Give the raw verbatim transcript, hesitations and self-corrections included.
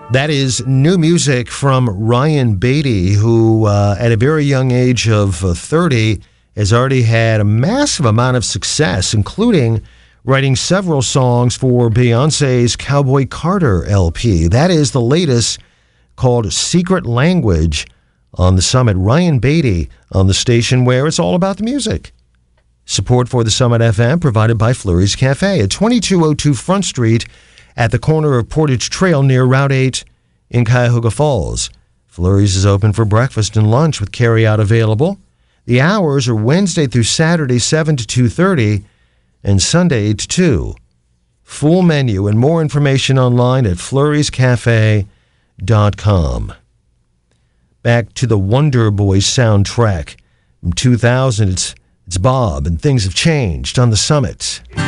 That is new music from Ryan Beatty, who uh, at a very young age of uh, thirty has already had a massive amount of success, including writing several songs for Beyonce's Cowboy Carter L P. That is the latest, called Secret Language, on the Summit. Ryan Beatty on the station where it's all about the music. Support for the Summit F M provided by Fleury's Cafe at twenty-two oh two Front Street at the corner of Portage Trail near Route eight in Cuyahoga Falls. Fleury's is open for breakfast and lunch with carry-out available. The hours are Wednesday through Saturday, seven to two thirty, and Sunday, eight to two. Full menu and more information online at fleurys cafe dot com. Back to the Wonder Boys soundtrack from two thousand. It's, it's Bob, and things have changed on the Summit.